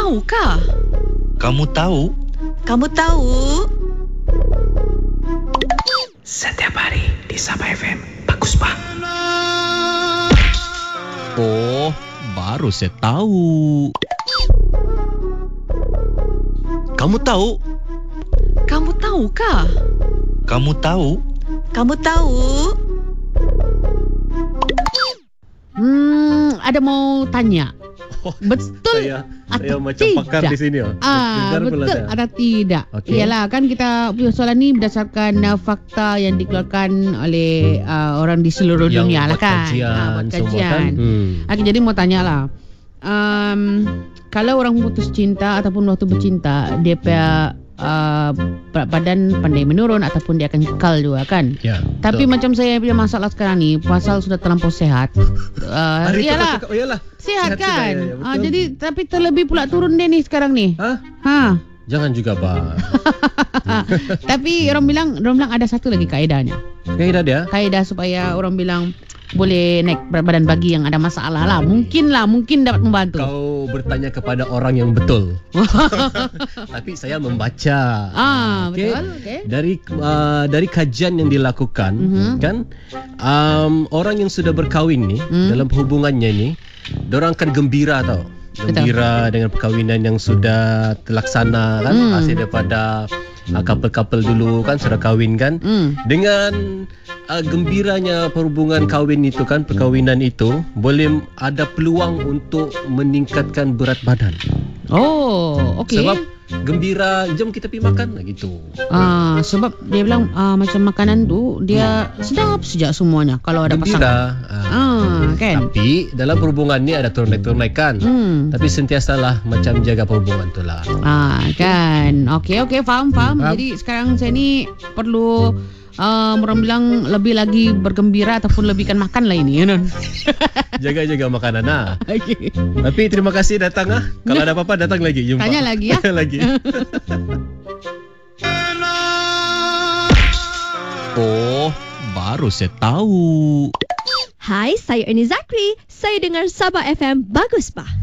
tahukah? Kamu tahu? Kamu tahu? Setiap hari di Sabah FM. Bagus, Pak. Oh, baru saya tahu. Kamu tahu? Kamu tahukah? Kamu tahu? Kamu tahu? Ada mau tanya. Betul Saya atau macam pakar tidak? di sini. Betul atau tidak? Okey. Ialah kan kita punya soalan ni berdasarkan fakta yang dikeluarkan oleh orang di seluruh Yang dunia lah buat kan. kajian Buat semua kajian. kan. Okey, jadi mau tanya lah. Kalau orang putus cinta ataupun waktu bercinta, dia punya berat badan pandai menurun ataupun dia akan kekal juga kan. Ya. Tapi macam saya punya masalah sekarang ni, pasal sudah terlampau sehat. Hari tu Iyalah. kau cakap, iyalah. Sihat Sihat kan? sudah, ya, betul. Jadi tapi terlebih pula turun dia ni sekarang ni. Ha? Jangan juga, Bang. Tapi orang bilang ada satu lagi kaedahnya. Kaedah dia. Kaedah supaya orang bilang boleh naik berat badan bagi yang ada masalah lah. Mungkin dapat membantu. Kau bertanya kepada orang yang betul. Tapi saya membaca. Okey? Betul. Okey. Dari kajian yang dilakukan, kan, orang yang sudah berkahwin ni, dalam hubungannya ni, dorang akan gembira tau. Gembira dengan perkahwinan yang sudah terlaksana kan, hasil daripada couple-couple dulu kan sudah kahwin kan. Dengan gembiranya perhubungan kahwin itu kan, perkahwinan itu boleh ada peluang untuk meningkatkan berat badan. Oh, okey. Sebab gembira, jom kita pergi makan gitu. Sebab dia bilang macam makanan tu dia sedap sejak semuanya kalau ada pasangan. Gembira. Kan. Tapi dalam perhubungan ni ada turun naik kan. Tapi sentiasalah macam jaga perhubungan tu lah. Kan. Okey, faham. Jadi sekarang saya ni perlu orang bilang lebih lagi bergembira ataupun lebihkan makan lah ini, ya non. Jaga-jaga makanan lah. Okey. Tapi terima kasih datang ah. Kalau ada apa-apa datang lagi jumpa. Tanya lagi ya. Tanya lagi. Oh, baru saya tahu. Hai, saya Ernie Zakri. Saya dengar Sabah FM. Bagus, Pak.